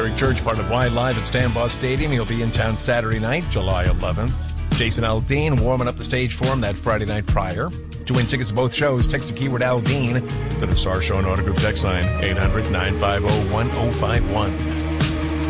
Eric Church, part of Wide Live at Stambaugh Stadium. He'll be in town Saturday night, July 11th. Jason Aldean warming up the stage for him that Friday night prior. To win tickets to both shows, text the keyword Aldean to the Star Show and Auto Group text line 800-950-1051.